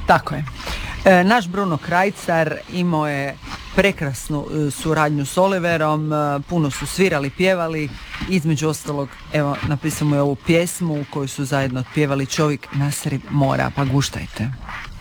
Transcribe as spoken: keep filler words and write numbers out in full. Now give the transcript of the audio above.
Tako je. E, naš Bruno Krajcar imao je prekrasnu e, suradnju s Oliverom, e, puno su svirali, pjevali, između ostalog, evo, napisamo je ovu pjesmu koju su zajedno otpjevali Čovjek nasred mora, pa guštajte.